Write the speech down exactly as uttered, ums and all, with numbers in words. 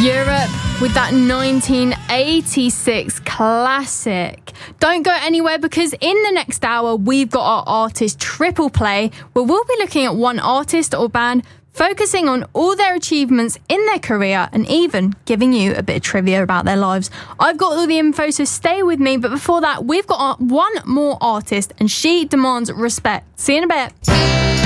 Europe with that nineteen eighty-six classic. Don't go anywhere, because in the next hour we've got our artist triple play, where we'll be looking at one artist or band, focusing on all their achievements in their career and even giving you a bit of trivia about their lives. I've got all the info, so stay with me. But before that, we've got one more artist and she demands respect. See you in a bit.